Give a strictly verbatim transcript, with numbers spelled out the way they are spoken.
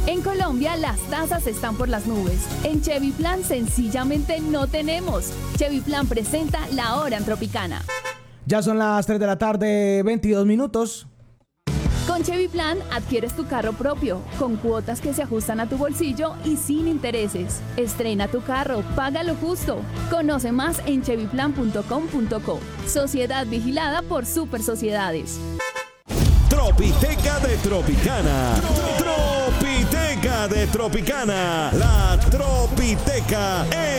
En Colombia las tasas están por las nubes. En Chevy Plan sencillamente no tenemos. Chevy Plan presenta La Hora en Tropicana. Ya son las tres de la tarde, veintidós minutos. Con Chevy Plan adquieres tu carro propio, con cuotas que se ajustan a tu bolsillo y sin intereses. Estrena tu carro, paga lo justo. Conoce más en chevy plan punto com punto co. Sociedad vigilada por Super Sociedades. Tropiteca de Tropicana. Tropiteca de Tropicana. La Tropiteca es